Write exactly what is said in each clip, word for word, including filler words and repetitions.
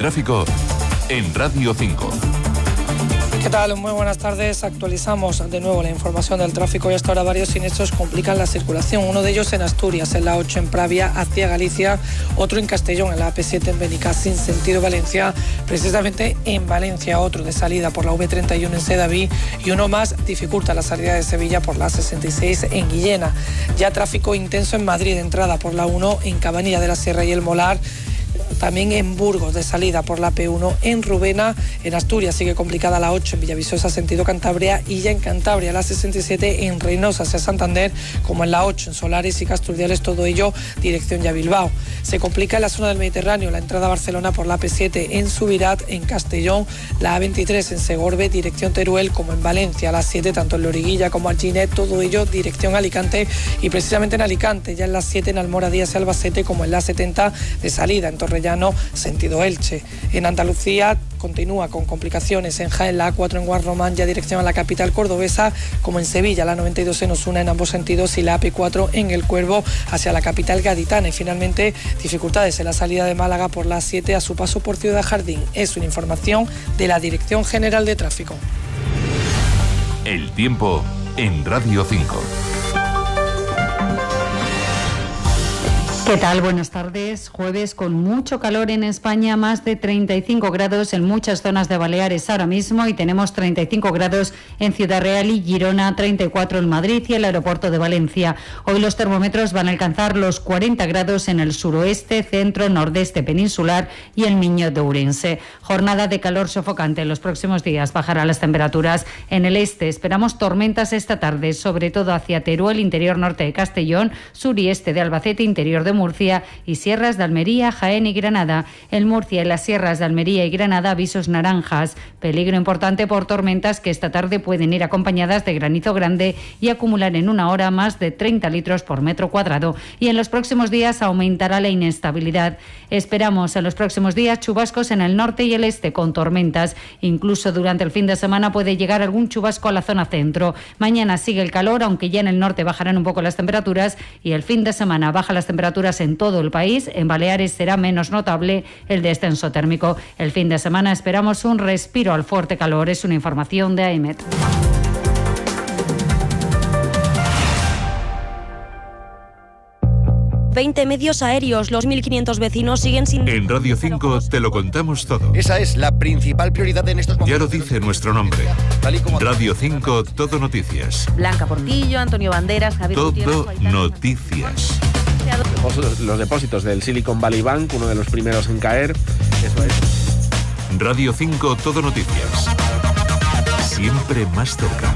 tráfico en Radio cinco. ¿Qué tal? Muy buenas tardes. Actualizamos de nuevo la información del tráfico y hasta ahora varios siniestros complican la circulación. Uno de ellos en Asturias, en la ocho en Pravia hacia Galicia, otro en Castellón, en la A P siete en Benicassim, sentido Valencia, precisamente en Valencia, otro de salida por la V treinta y uno en Sedaví y uno más dificulta la salida de Sevilla por la sesenta y seis en Guillena. Ya tráfico intenso en Madrid, entrada por la uno en Cabanilla de la Sierra y el Molar. También en Burgos, de salida por la P uno en Rubena. En Asturias sigue complicada la ocho en Villavisosa, sentido Cantabria, y ya en Cantabria la sesenta y siete en Reynosa hacia Santander, como en la ocho en Solares y Casturdiales, todo ello dirección ya Bilbao. Se complica en la zona del Mediterráneo, la entrada a Barcelona por la A P siete en Subirat, en Castellón, la A veintitrés en Segorbe, dirección Teruel, como en Valencia, la siete tanto en Loriguilla como Alginet, todo ello dirección Alicante, y precisamente en Alicante, ya en la siete en Almoradías y Albacete, como en la setenta de salida en Torrellano, sentido Elche. En Andalucía continúa con complicaciones en Jaén, la A cuatro en Guarromán, ya dirección a la capital cordobesa, como en Sevilla, la noventa y dos en Osuna en ambos sentidos, y la A P cuatro en El Cuervo hacia la capital gaditana. Y finalmente, dificultades en la salida de Málaga por la siete a su paso por Ciudad Jardín. Es una información de la Dirección General de Tráfico. El tiempo en Radio cinco. ¿Qué tal? Buenas tardes. Jueves con mucho calor en España, más de treinta y cinco grados en muchas zonas de Baleares ahora mismo, y tenemos treinta y cinco grados en Ciudad Real y Girona, treinta y cuatro en Madrid y el aeropuerto de Valencia. Hoy los termómetros van a alcanzar los cuarenta grados en el suroeste, centro, nordeste peninsular y el Miño de Ourense. Jornada de calor sofocante en los próximos días. Bajarán las temperaturas en el este. Esperamos tormentas esta tarde, sobre todo hacia Teruel, interior norte de Castellón, sur y este de Albacete, interior de Murcia y sierras de Almería, Jaén y Granada. En Murcia y las sierras de Almería y Granada, avisos naranjas. Peligro importante por tormentas que esta tarde pueden ir acompañadas de granizo grande y acumular en una hora más de treinta litros por metro cuadrado. Y en los próximos días aumentará la inestabilidad. Esperamos en los próximos días chubascos en el norte y el este con tormentas. Incluso durante el fin de semana puede llegar algún chubasco a la zona centro. Mañana sigue el calor, aunque ya en el norte bajarán un poco las temperaturas, y el fin de semana baja las temperaturas en todo el país. En Baleares será menos notable el descenso térmico. El fin de semana esperamos un respiro al fuerte calor. Es una información de AEMET. veinte medios aéreos, los mil quinientos vecinos siguen sin... En Radio cinco te lo contamos todo. Esa es la principal prioridad en estos momentos. Ya lo dice nuestro nombre. Radio cinco, todo noticias. Blanca Portillo, Antonio Banderas, Javier Todo Gutiérrez, noticias. Los depósitos del Silicon Valley Bank, uno de los primeros en caer. Eso es. Radio cinco, todo noticias. Siempre más cerca.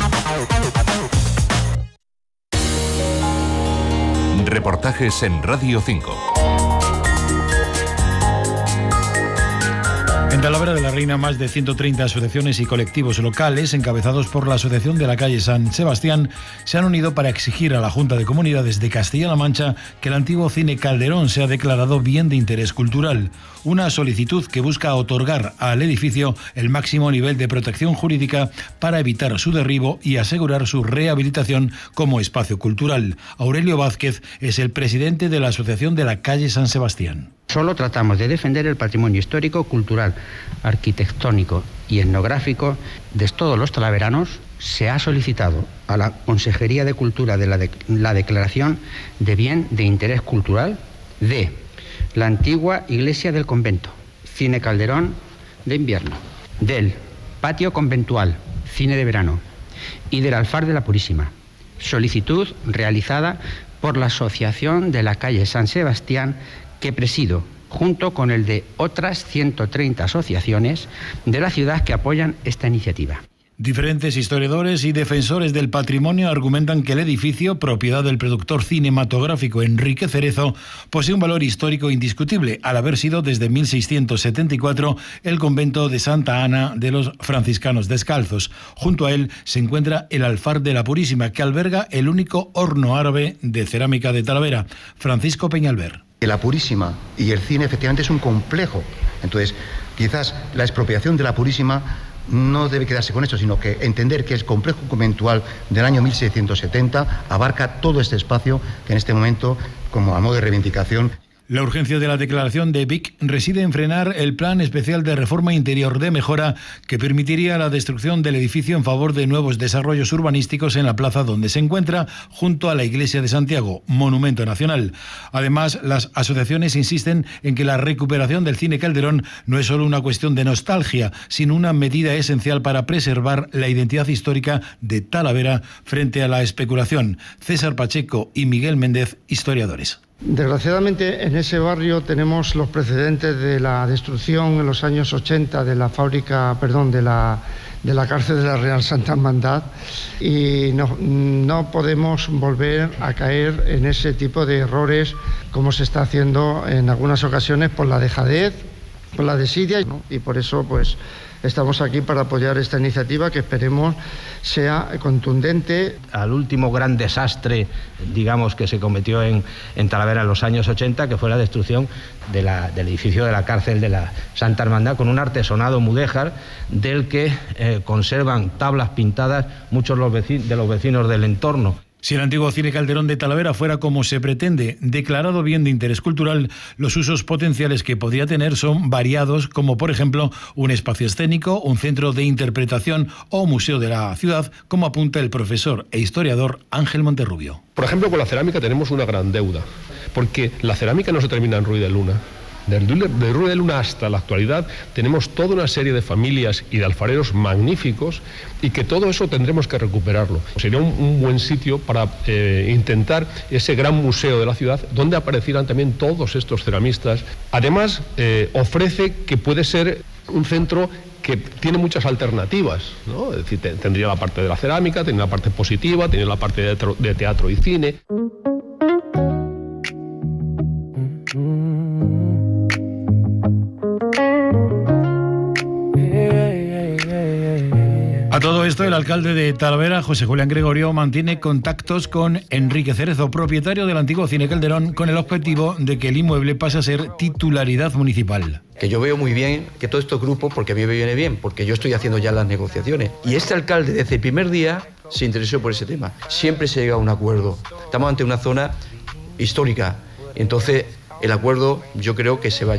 Reportajes en Radio cinco. En Talavera de la Reina, más de ciento treinta asociaciones y colectivos locales, encabezados por la Asociación de la Calle San Sebastián, se han unido para exigir a la Junta de Comunidades de Castilla-La Mancha que el antiguo Cine Calderón sea declarado bien de interés cultural. Una solicitud que busca otorgar al edificio el máximo nivel de protección jurídica para evitar su derribo y asegurar su rehabilitación como espacio cultural. Aurelio Vázquez es el presidente de la Asociación de la Calle San Sebastián. Solo tratamos de defender el patrimonio histórico, cultural, arquitectónico y etnográfico de todos los talaveranos. Se ha solicitado a la Consejería de Cultura de la, de la declaración de bien de interés cultural de la antigua iglesia del convento, Cine Calderón de invierno, del patio conventual, cine de verano, y del alfar de la Purísima. Solicitud realizada por la Asociación de la Calle San Sebastián, que presido, junto con el de otras ciento treinta asociaciones de la ciudad que apoyan esta iniciativa. Diferentes historiadores y defensores del patrimonio argumentan que el edificio, propiedad del productor cinematográfico Enrique Cerezo, posee un valor histórico indiscutible, al haber sido desde mil seiscientos setenta y cuatro el convento de Santa Ana de los franciscanos descalzos. Junto a él se encuentra el alfar de la Purísima, que alberga el único horno árabe de cerámica de Talavera. Francisco Peñalver. La Purísima y el cine efectivamente es un complejo. Entonces, quizás la expropiación de la Purísima no debe quedarse con esto, sino que entender que el complejo conventual del año mil seiscientos setenta abarca todo este espacio que en este momento, como a modo de reivindicación... La urgencia de la declaración de Vic reside en frenar el plan especial de reforma interior de mejora que permitiría la destrucción del edificio en favor de nuevos desarrollos urbanísticos en la plaza donde se encuentra, junto a la Iglesia de Santiago, monumento nacional. Además, las asociaciones insisten en que la recuperación del Cine Calderón no es solo una cuestión de nostalgia, sino una medida esencial para preservar la identidad histórica de Talavera frente a la especulación. César Pacheco y Miguel Méndez, historiadores. Desgraciadamente en ese barrio tenemos los precedentes de la destrucción en los años ochenta de la fábrica, perdón, de la, de la cárcel de la Real Santa Hermandad, y no, no podemos volver a caer en ese tipo de errores como se está haciendo en algunas ocasiones por la dejadez, por la desidia, ¿no? Y por eso pues estamos aquí para apoyar esta iniciativa que esperemos sea contundente. Al último gran desastre, digamos, que se cometió en, en Talavera en los años ochenta, que fue la destrucción de la, del edificio de la cárcel de la Santa Hermandad, con un artesonado mudéjar del que eh, conservan tablas pintadas muchos los vecinos, de los vecinos del entorno. Si el antiguo Cine Calderón de Talavera fuera, como se pretende, declarado bien de interés cultural, los usos potenciales que podría tener son variados, como por ejemplo un espacio escénico, un centro de interpretación o museo de la ciudad, como apunta el profesor e historiador Ángel Monterrubio. Por ejemplo, con la cerámica tenemos una gran deuda, porque la cerámica no se termina en Ruiz de Luna. De Ruiz de Luna hasta la actualidad tenemos toda una serie de familias y de alfareros magníficos, y que todo eso tendremos que recuperarlo. Sería un, un buen sitio para eh, intentar ese gran museo de la ciudad donde aparecieran también todos estos ceramistas. Además, eh, ofrece que puede ser un centro que tiene muchas alternativas, ¿no? Es decir, te, tendría la parte de la cerámica, tendría la parte positiva, tendría la parte de teatro, de teatro y cine. A todo esto, el alcalde de Talavera, José Julián Gregorio, mantiene contactos con Enrique Cerezo, propietario del antiguo Cine Calderón, con el objetivo de que el inmueble pase a ser titularidad municipal. Que yo veo muy bien que todos estos grupos, porque a mí me viene bien, porque yo estoy haciendo ya las negociaciones. Y este alcalde, desde el primer día, se interesó por ese tema. Siempre se llega a un acuerdo. Estamos ante una zona histórica. Entonces, el acuerdo yo creo que se va a